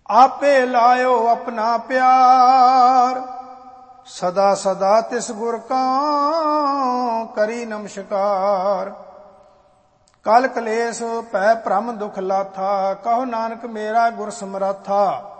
आपे लायो अपना प्यार, सदा सदा तिस गुर का करी नमस्कार। कल कलेस पै भ्रम दुख लाथा, कहो नानक मेरा गुर समराथा।